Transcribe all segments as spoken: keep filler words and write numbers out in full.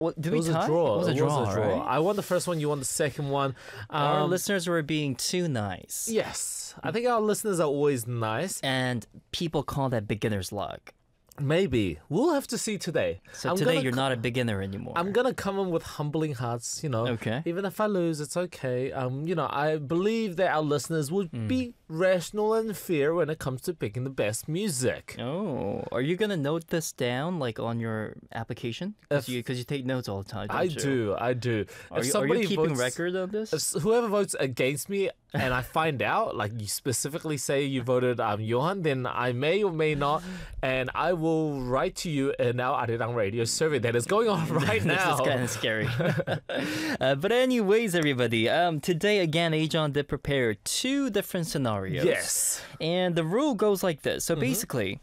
What, did It we was tie? a draw. It was a draw, right? I won the first one. You won the second one. Our Um, listeners were being too nice. yes, I think our listeners are always nice. And people call that beginner's luck. Maybe we'll have to see today. So I'm today gonna you're co- not a beginner anymore. I'm gonna come in with humbling hearts, you know. Okay. Even if I lose, it's okay. Um, you know, I believe that our listeners would Hmm. be rational and fair when it comes to picking the best music. Oh, are you gonna note this down like on your application? Because If- you, 'cause you take notes all the time. Don't I you? do, I do. Are if you, are somebody you keeping votes, record of this? If s- whoever votes against me and I find out, like you specifically say you voted um Johan, then I may or may not, and I will write to you in our Arirang radio survey that is going on right now. This is kind of scary. uh, but anyways, everybody, um, today again, Ajon did prepare two different scenarios. Yes. And the rule goes like this. Mm-hmm. So basically,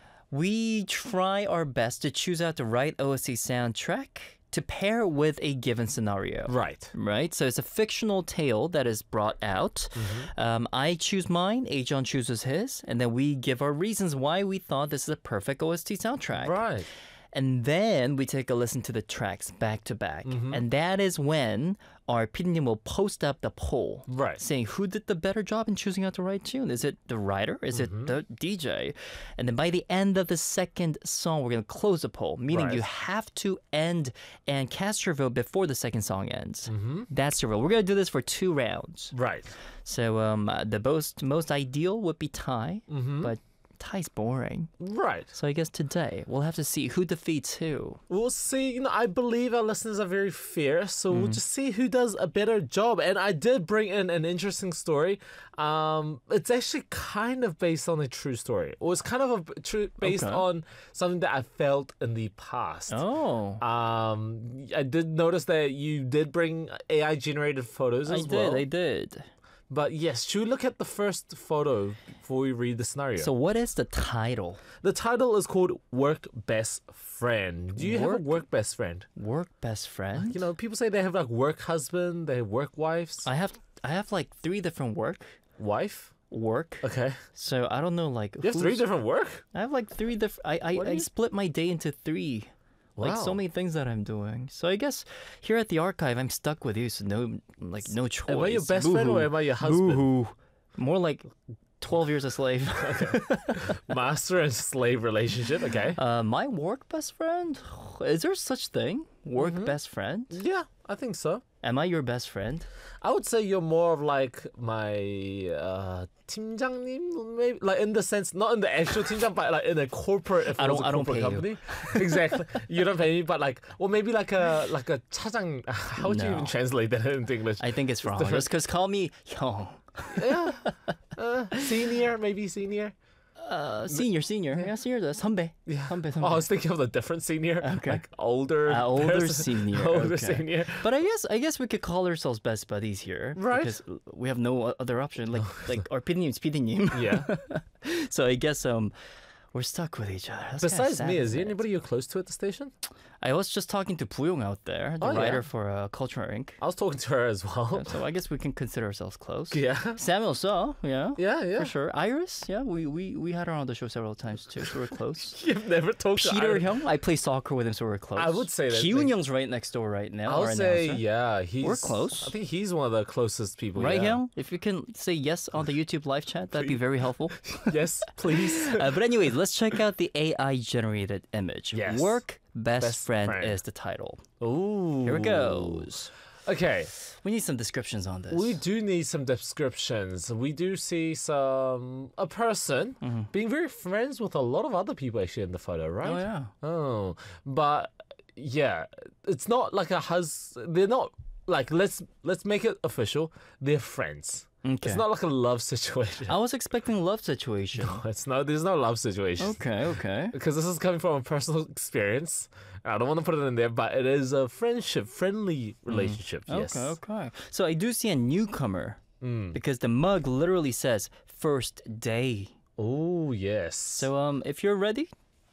we try our best to choose out the right O S T soundtrack to pair with a given scenario. Right. Right? So it's a fictional tale that is brought out. Mm-hmm. Um, I choose mine, Ajon chooses his, and then we give our reasons why we thought this is a perfect O S T soundtrack. Right. And then we take a listen to the tracks back to back. Mm-hmm. And that is when our pidinim will post up the poll. Right. Saying who did the better job in choosing out the right tune. Is it the writer? Is Mm-hmm. it the D J? And then by the end of the second song, we're going to close the poll. Meaning Right. you have to end and cast your vote before the second song ends. Mm-hmm. That's the rule. We're going to do this for two rounds. Right. So um, uh, the most, most ideal would be tie. Mm-hmm. But tie's boring. Right. So I guess today we'll have to see who defeats who. We'll see. You know, I believe our listeners are very fair, so Mm-hmm. we'll just see who does a better job. And I did bring in an interesting story. Um, it's actually kind of based on a true story, or it's kind of a true based Okay. on something that I felt in the past. Oh. Um, I did notice that you did bring A I generated photos I as did, well. I did. But yes, should we look at the first photo before we read the scenario? So what is the title? The title is called Work Best Friend. Do you have Work- a work best friend? Work best friend? You know, people say they have like work husband, they have work wives. I have I have like three different work Wife? work. Okay. So I don't know like You have three who's- different work? I have like three different I I, What do I you- split my day into three. Like so Wow. many things that I'm doing. So I guess here at the archive I'm stuck with you, so no like no choice. Am I your best friend or am I your husband? Boo-hoo. More like twelve years a slave. Master and slave relationship, okay. uh, my work best friend? Is there such thing? Work Mm-hmm. best friend? Yeah, I think so. Am I your best friend? I would say you're more of like my uh 팀장님, maybe like in the sense, not in the actual 팀장, but like in a corporate. If I it was don't- a I don't corporate pay you. company. Exactly. You don't pay me, but like, or maybe like a like a 차장. How would you No. even translate that into English? I think it's wrong. different. Just because call me 형. yeah, uh, senior, maybe senior. Uh, senior, senior. Yeah, senior. The 선배. Yeah. 선배, Oh, I 선배. was thinking of a different senior, Okay. like older, Uh, older person- senior. older okay. senior. But I guess I guess we could call ourselves best buddies here, Right. Because we have no other option. Like like our 피디님, 피디님. Yeah. So I guess um we're stuck with each other. That's kinda Besides sad, me, is isn't there it? anybody you're close to at the station? I was just talking to Puyong out there, the Oh, yeah. writer for uh, Culture Incorporated. I was talking to her as well. So I guess we can consider ourselves close. Yeah. Samuel Saw, yeah. Yeah, yeah. For sure. Iris, yeah, we, we, we had her on the show several times too, so we're close. You've never talked to Peter Iris. Hyung, I play soccer with him, so we're close. I would say that Hyun they- Young's right next door right now. I our would say, announcer. yeah, he's. We're close. I think he's one of the closest people. Right, yeah. Hyung? If you can say yes on the YouTube live chat, that'd be very helpful. Yes, please. Uh, but anyways, let's check out the A I generated image. Yes. Work Best, Best friend, friend. is the title. Ooh. Here it goes. Okay, We need some descriptions on this. we do need some descriptions. We do see some a person Mm-hmm. being very friends with a lot of other people actually in the photo, right? Oh yeah. Oh, but yeah, it's not like a hus. They're not like let's let's make it official. They're friends. Okay. It's not like a love situation. I was expecting love situation. It's not. There's no love situation. Okay, okay. Because this is coming from a personal experience. I don't want to put it in there, but it is a friendship, friendly relationship. Yes. Okay, okay. So I do see a newcomer Mm. because the mug literally says first day. Oh yes. So um, if you're ready,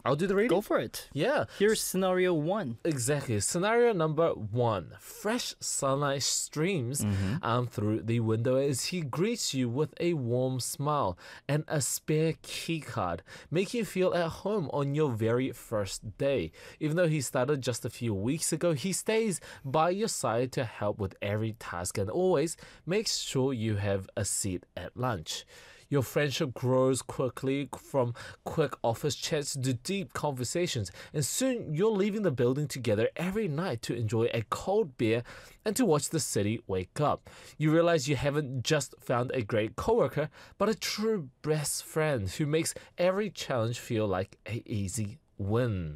I'll do the reading. Go for it. Yeah. Here's scenario one. Exactly. Scenario number one. Fresh sunlight streams um, through the window as he greets you with a warm smile and a spare key card, making you feel at home on your very first day. Even though he started just a few weeks ago, he stays by your side to help with every task and always makes sure you have a seat at lunch. Your friendship grows quickly from quick office chats to deep conversations, and soon you're leaving the building together every night to enjoy a cold beer and to watch the city wake up. You realize you haven't just found a great coworker, but a true best friend who makes every challenge feel like an easy win.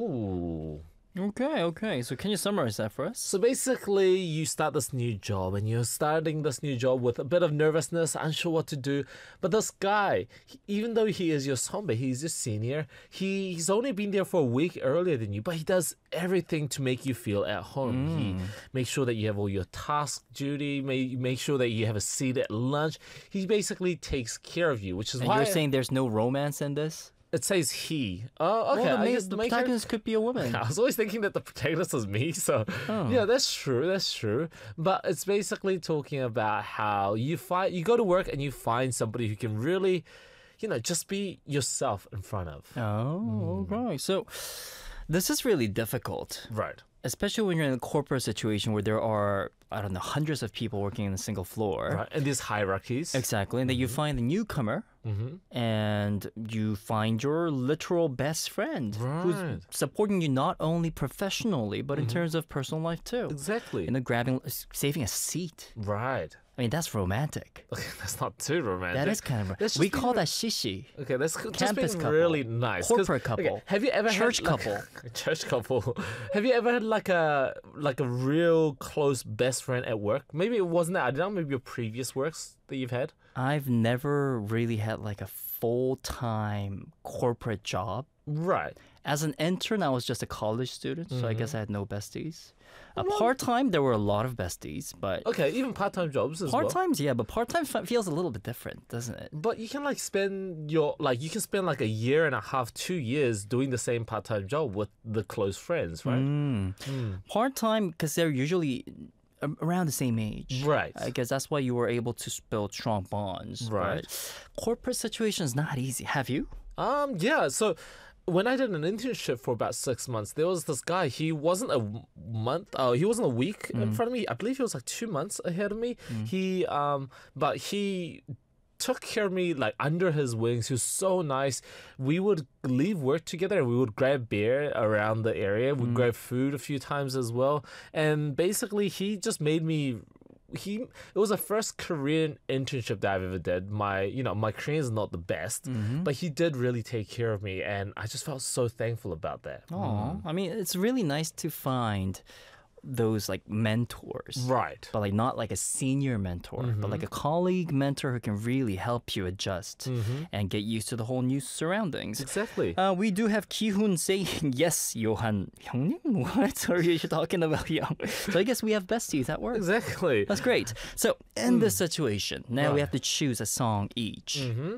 Ooh. Okay, okay. So can you summarize that for us? So basically, you start this new job and you're starting this new job with a bit of nervousness, unsure what to do. But this guy, he- even though he is your soulmate, he's your senior, he, he's only been there for a week earlier than you, but he does everything to make you feel at home. He makes sure that you have all your task duty, make, make sure that you have a seat at lunch. He basically takes care of you, which is And why you're saying there's no romance in this? it says he. Oh, okay. Well, the, I ma- guess the main character- protagonist could be a woman. I was always thinking that the protagonist was me, so Oh. yeah, that's true, that's true. But it's basically talking about how you find you go to work and you find somebody who can really, you know, just be yourself in front of. Oh, okay. So this is really difficult, Right. especially when you're in a corporate situation where there are, I don't know, hundreds of people working in a single floor. Right. And these hierarchies. Exactly. And then you find a newcomer Mm-hmm. and you find your literal best friend Right. who's supporting you not only professionally, but in terms of personal life too. Exactly. You know, grabbing, saving a seat. Right. I mean, that's romantic. Okay, that's not too romantic. That is kind of, That's just we being call re- that shishi. Okay, that's c- just Campus being couple. really nice. 'Cause- Corporate okay, couple. have you ever Church had, like- couple. church couple? Have you ever had like a like a real close best friend at work? Maybe it wasn't that. I don't know. Maybe your previous works that you've had. I've never really had like a full-time corporate job. Right. As an intern, I was just a college student, so I guess I had no besties. Uh, Well- part-time, there were a lot of besties, but Okay, even part-time jobs as well. part-times, yeah, but part-time fe- feels a little bit different, doesn't it? But you can like spend your like you can spend like a year and a half, two years doing the same part-time job with the close friends, right? Mm. Part-time, because they're usually a- around the same age. Right. I guess that's why you were able to s- build strong bonds. Right. But corporate situation is not easy. Have you? Um, yeah. So when I did an internship for about six months, there was this guy. He wasn't a w- month. Oh, he wasn't a week in front of me. I believe he was like two months ahead of me. He um, but he took care of me like under his wings. He was so nice. We would leave work together and we would grab beer around the area. We'd grab food a few times as well. And basically, he just made me. He it was the first Korean internship that I've ever did. My you know my Korean is not the best, but he did really take care of me, and I just felt so thankful about that. Oh, I mean, it's really nice to find those like mentors. Right. But like not like a senior mentor, but like a colleague mentor who can really help you adjust and get used to the whole new surroundings. Exactly. Uh, we do have Ki-hoon saying, yes, Johan. 형님? What are you talking about, Young? So I guess we have besties at work. Exactly. That's great. So in this situation, now we Right. have to choose a song each. Mm-hmm.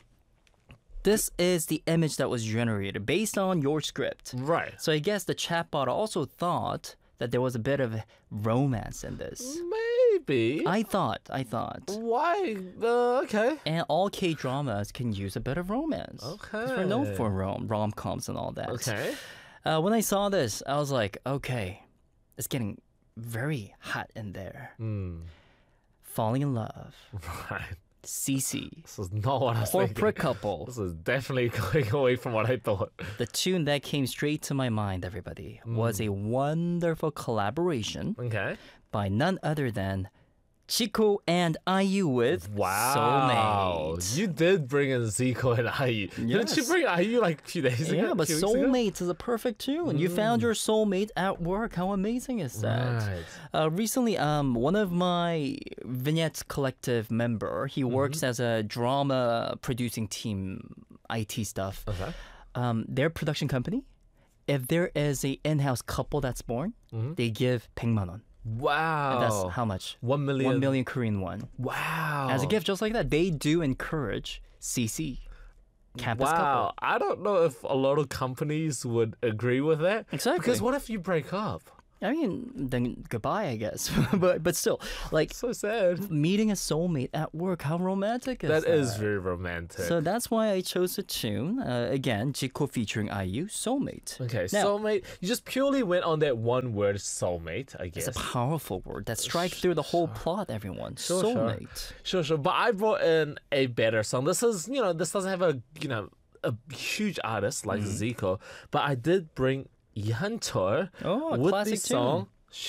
This is the image that was generated based on your script. Right. So I guess the chatbot also thought that there was a bit of romance in this. Maybe. I thought, I thought. Why? Uh, okay. And all K dramas can use a bit of romance. 'Cause we're known Okay. for rom rom coms and all that. Okay. Uh, when I saw this, I was like, okay, it's getting very hot in there. Mm. Falling in love, Right. Cece, This is not what I was corporate thinking. couple. This is definitely going away from what I thought. The tune that came straight to my mind, everybody, was a wonderful collaboration Okay. by none other than Chico and I U with Wow. Soulmates. You did bring in Zico and I U. Didn't you Yes. bring I U like a few days ago? Yeah, but a few weeks ago? Soulmates is a perfect tune. You found your soulmate at work. How amazing is that? Right. Uh, recently, um, one of my Vignettes Collective member, he Mm-hmm. works as a drama producing team, I T stuff. Okay. Um, their production company, if there is a in-house couple that's born, they give 백만 원. Wow. And that's how much? One million. One million Korean won. Wow. As a gift, just like that, they do encourage C C. campus wow. couple. I don't know if a lot of companies would agree with that. Exactly. Because what if you break up? I mean, then goodbye, I guess. but but still, like So sad. meeting a soulmate at work, how romantic is that? That is very romantic. So that's why I chose the tune. Uh, again, Zico featuring I U, Soulmate. okay, Now- soulmate. You just purely went on that one word, soulmate, I guess. It's a powerful word that strikes through the whole plot, everyone. Sure, sure. Soulmate. Sure, sure. But I brought in a better song. This is, you know, this doesn't have a, you know, a huge artist like Mm-hmm. Zico, but I did bring Lee Han-chul Oh, a with classic the song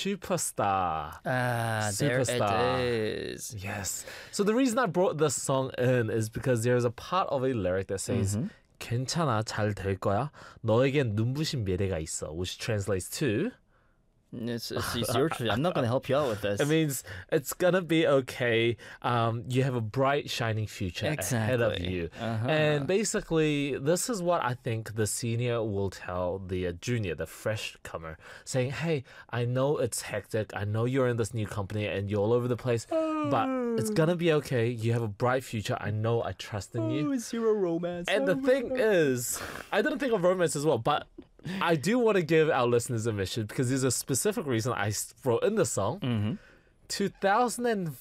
Superstar. Ah, there Superstar. it is. Yes. So the reason I brought this song in is because there's a part of a lyric that says Mm-hmm. 괜찮아, 잘 될 거야. 너에겐 눈부신 미래가 있어, which translates to It's, it's, it's your truth. I'm not going to help you out with this. it means it's gonna be okay. Um, you have a bright, shining future ahead of Exactly. you. Uh-huh. And basically, this is what I think the senior will tell the uh, junior, the fresh comer, saying, "Hey, I know it's hectic. I know you're in this new company and you're all over the place, but it's gonna be okay. You have a bright future. I know. I trust in you." Oh, zero romance. And the thing is, I didn't think of romance as well, but I do want to give our listeners a mission because there's a specific reason I s- wrote in the song. Mm-hmm. two thousand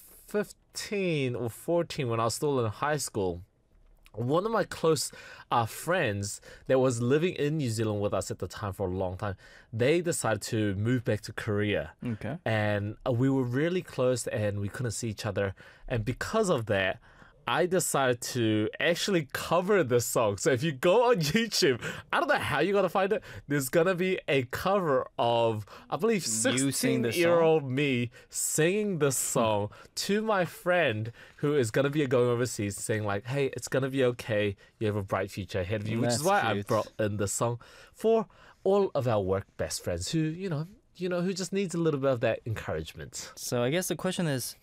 fifteen or fourteen, when I was still in high school, one of my close uh, friends that was living in New Zealand with us at the time for a long time, they decided to move back to Korea. Okay. And uh, we were really close and we couldn't see each other. And because of that, I decided to actually cover this song. So if you go on YouTube, I don't know how you're going to find it. There's going to be a cover of, I believe, You sing this sixteen-year-old me singing this song to my friend who is going to be going overseas, saying like, hey, it's going to be okay. You have a bright future ahead of you, which is That's why I cute. brought in this song for all of our work best friends who, you know, you know, who just needs a little bit of that encouragement. So I guess the question is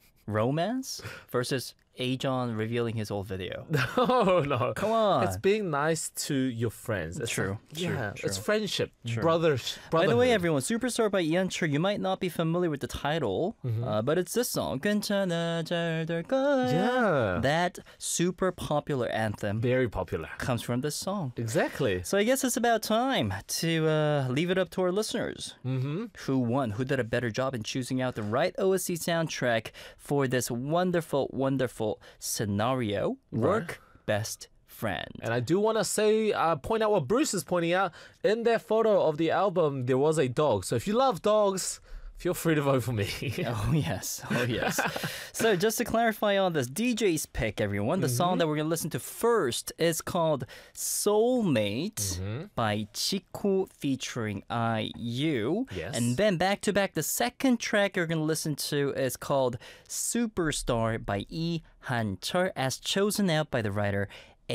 romance versus Ajon revealing his old video. Oh no! Come on. It's being nice to your friends. It's True, like- true, yeah, true. it's friendship, True. brothers. By the way, brotherhood. everyone, Superstar by Ian Chur, you might not be familiar with the title, uh, but it's this song. 괜찮아, 잘 될 거야. Yeah. That super popular anthem Very popular. comes from this song. Exactly. So I guess it's about time to uh, leave it up to our listeners. Mm-hmm. Who won? Who did a better job in choosing out the right O S C soundtrack for this wonderful, wonderful scenario? Work best friend. And I do want to say, uh, point out what Bruce is pointing out. In that photo of the album, there was a dog. So if you love dogs, feel free to vote for me. Oh, yes. Oh, yes. So, just to clarify on this, D J's pick, everyone. The song that we're going to listen to first is called Soulmate by Chico featuring I U. Yes. And then back to back, the second track you're going to listen to is called Superstar by Lee Han-chul, as chosen out by the writer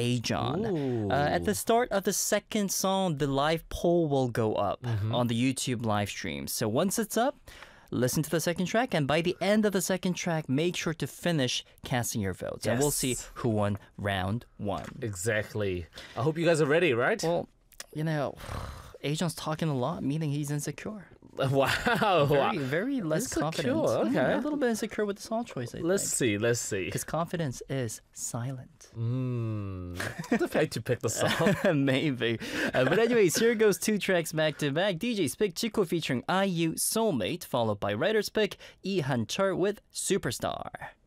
Ajon. Uh, at the start of the second song, the live poll will go up on the YouTube live stream. So once it's up, listen to the second track, and by the end of the second track, make sure to finish casting your votes, and we'll see Yes. who won round one. Exactly. I hope you guys are ready, right? Well, you know, Ajon's talking a lot, meaning he's insecure. Wow. Very, very less Insecure, confident. okay. Yeah, a little bit insecure with the song choice, I Let's think. see. Let's see. Because confidence is silent. Mm. The fact you picked the song. Maybe. Uh, but anyways, here goes two tracks back to back. D J's pick, Chico featuring I U, Soulmate, followed by writer's pick, Lee Han-chul with Superstar.